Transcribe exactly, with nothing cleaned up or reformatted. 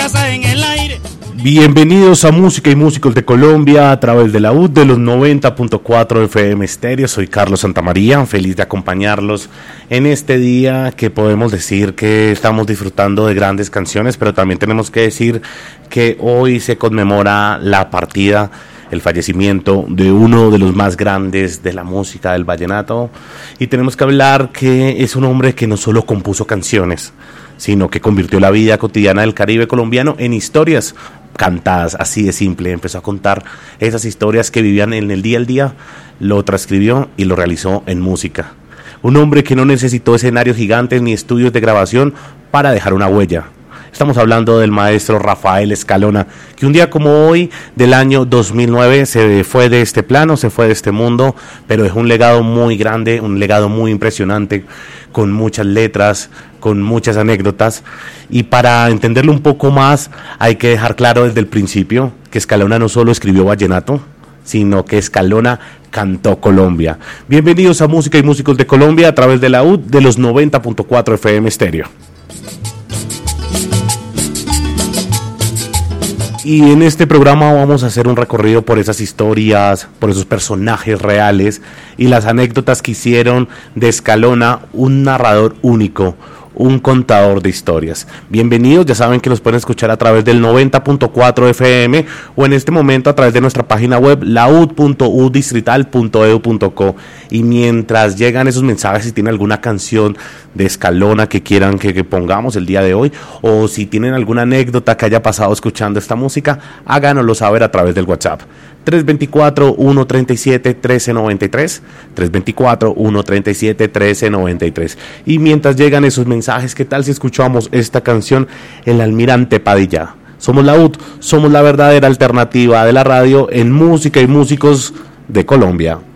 en el aire. Bienvenidos a Música y Músicos de Colombia a través de la U de los noventa punto cuatro F M Estéreo. Soy Carlos Santamaría, feliz de acompañarlos en este día que podemos decir que estamos disfrutando de grandes canciones, pero también tenemos que decir que hoy se conmemora la partida, el fallecimiento de uno de los más grandes de la música del vallenato, y tenemos que hablar que es un hombre que no solo compuso canciones, sino que convirtió la vida cotidiana del Caribe colombiano en historias cantadas, así de simple. Empezó a contar esas historias que vivían en el día al día, lo transcribió y lo realizó en música. Un hombre que no necesitó escenarios gigantes ni estudios de grabación para dejar una huella. Estamos hablando del maestro Rafael Escalona, que un día como hoy del año dos mil nueve se fue de este plano, se fue de este mundo, pero dejó un legado muy grande, un legado muy impresionante, con muchas letras, con muchas anécdotas. Y para entenderlo un poco más hay que dejar claro desde el principio que Escalona no solo escribió vallenato, sino que Escalona cantó Colombia. Bienvenidos a Música y Músicos de Colombia a través de la U de los noventa punto cuatro F M Estéreo. Y en este programa vamos a hacer un recorrido por esas historias, por esos personajes reales y las anécdotas que hicieron de Escalona un narrador único, un contador de historias. Bienvenidos, ya saben que nos pueden escuchar a través del noventa punto cuatro F M o en este momento a través de nuestra página web laud punto u distrital punto e d u punto co. Y mientras llegan esos mensajes, si tienen alguna canción de Escalona que quieran que, que pongamos el día de hoy, o si tienen alguna anécdota que haya pasado escuchando esta música, háganoslo saber a través del WhatsApp tres dos cuatro, uno tres siete, uno tres nueve tres, tres dos cuatro, uno tres siete, uno tres nueve tres. Y mientras llegan esos mensajes, ¿qué tal si escuchamos esta canción, El Almirante Padilla? Somos la U D, somos la verdadera alternativa de la radio en Música y Músicos de Colombia.